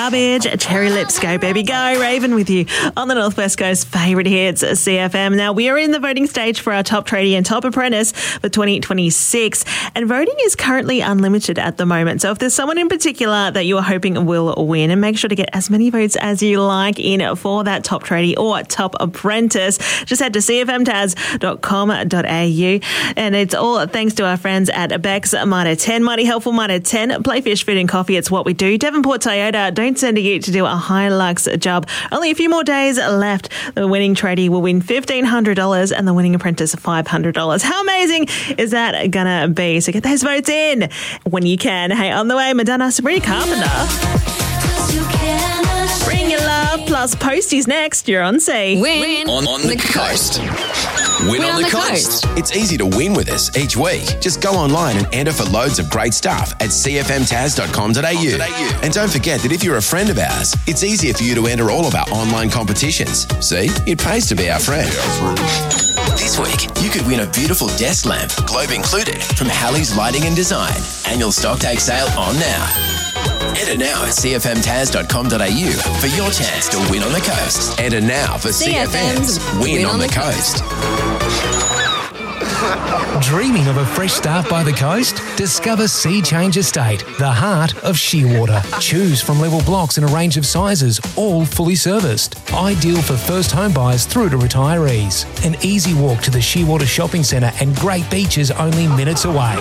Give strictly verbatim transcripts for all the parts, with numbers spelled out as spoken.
Garbage, Cherry Lips, Go Baby Go, Raven with you on the Northwest Coast favourite hits, C F M. Now, we are in the voting stage for our top tradie and top apprentice for twenty twenty-six, and voting is currently unlimited at the moment. So if there's someone in particular that you are hoping will win, and make sure to get as many votes as you like in for that top tradie or top apprentice, just head to c f m taz dot com dot a u. And it's all thanks to our friends at Beck's Mitre ten. Mighty helpful Mitre ten. Play fish, food and coffee. It's what we do. Devonport Toyota, don't send a ute to do a Hilux job. Only a few more days left. The winning tradie will win fifteen hundred dollars and the winning apprentice five hundred dollars. How amazing is that going to be? So get those votes in when you can. Hey, on the way, Madonna, Sabrina Carpenter. Bring your love plus Posties next. You're on C. Win on, on the coast. Win, win on, on the, the coast. coast. It's easy to win with us each week. Just go online and enter for loads of great stuff at c f m taz dot com dot a u. And don't forget that if you're a friend of ours, it's easier for you to enter all of our online competitions. See, it pays to be our friend. This week, you could win a beautiful desk lamp, globe included, from Halley's Lighting and Design. Annual stock take sale on now. Enter now at c f m taz dot com dot a u for your chance to win on the coast. Enter now for C F M's Win, win on, on the, the Coast. Dreaming of a fresh start by the coast? Discover Sea Change Estate, the heart of Shearwater. Choose from level blocks in a range of sizes, all fully serviced. Ideal for first home buyers through to retirees. An easy walk to the Shearwater Shopping Centre and great beaches only minutes away.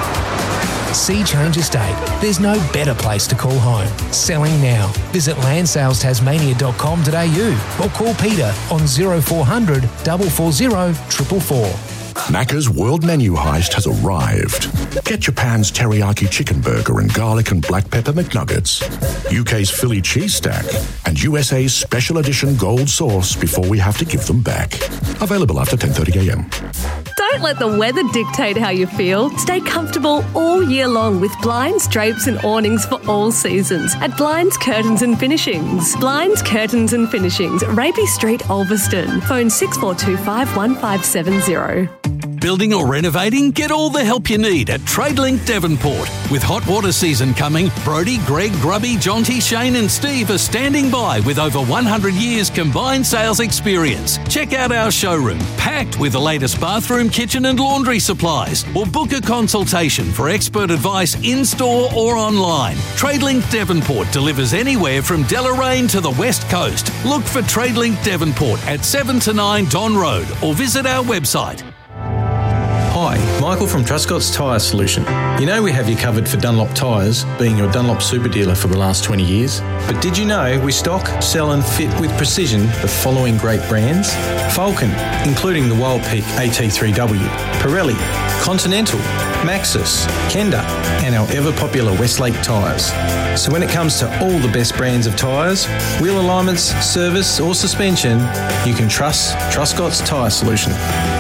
Sea Change Estate. There's no better place to call home. Selling now. Visit land sales tasmania dot com dot a u or call Peter on zero four hundred, four four zero, four four four. Macca's World Menu Heist has arrived. Get Japan's teriyaki chicken burger and garlic and black pepper McNuggets, U K's Philly cheese stack, and U S A's special edition gold sauce before we have to give them back. Available after ten thirty a m. Don't let the weather dictate how you feel. Stay comfortable all year long with blinds, drapes and awnings for all seasons at Blinds, Curtains and Finishings. Blinds, Curtains and Finishings, Rapey Street, Ulverston. Phone six four two five, one five seven zero. Building or renovating? Get all the help you need at Tradelink Devonport. With hot water season coming, Brodie, Greg, Grubby, Jonty, Shane and Steve are standing by with over one hundred years combined sales experience. Check out our showroom, packed with the latest bathroom, kitchen and laundry supplies. Or book a consultation for expert advice in-store or online. Tradelink Devonport delivers anywhere from Deloraine to the West Coast. Look for Tradelink Devonport at seven to nine Don Road or visit our website. Hi, Michael from Truscott's Tyre Solution. You know we have you covered for Dunlop tyres, being your Dunlop super dealer for the last twenty years. But did you know we stock, sell and fit with precision the following great brands? Falcon, including the Wild Peak A T three W, Pirelli, Continental, Maxxis, Kenda and our ever-popular Westlake tyres. So when it comes to all the best brands of tyres, wheel alignments, service or suspension, you can trust Truscott's Tyre Solution.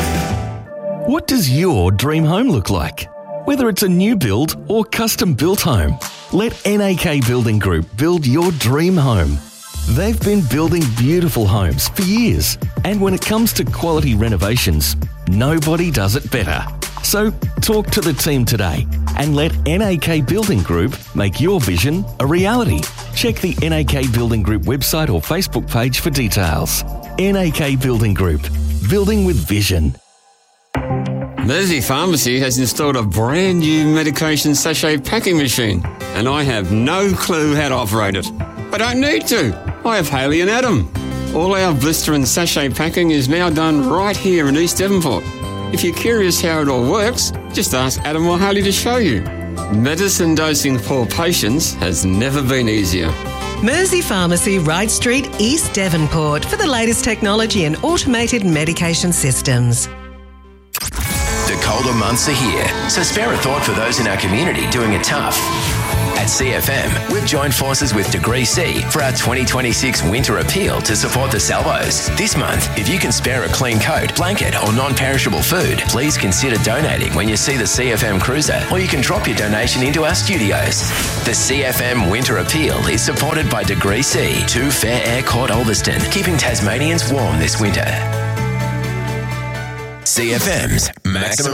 What does your dream home look like? Whether it's a new build or custom-built home, let N A K Building Group build your dream home. They've been building beautiful homes for years, and when it comes to quality renovations, nobody does it better. So talk to the team today and let N A K Building Group make your vision a reality. Check the N A K Building Group website or Facebook page for details. N A K Building Group, building with vision. Mersey Pharmacy has installed a brand new medication sachet packing machine, and I have no clue how to operate it. I don't need to. I have Haley and Adam. All our blister and sachet packing is now done right here in East Devonport. If you're curious how it all works, just ask Adam or Haley to show you. Medicine dosing for patients has never been easier. Mersey Pharmacy, Wright Street, East Devonport, for the latest technology and automated medication systems. The colder months are here, so spare a thought for those in our community doing it tough. At C F M, we've joined forces with Degree C for our twenty twenty-six winter appeal to support the salvos. This month, if you can spare a clean coat, blanket or non-perishable food, please consider donating when you see the C F M cruiser, or you can drop your donation into our studios. The C F M winter appeal is supported by Degree C, two Fair Air Court Ulverston, keeping Tasmanians warm this winter. C F M's Maximum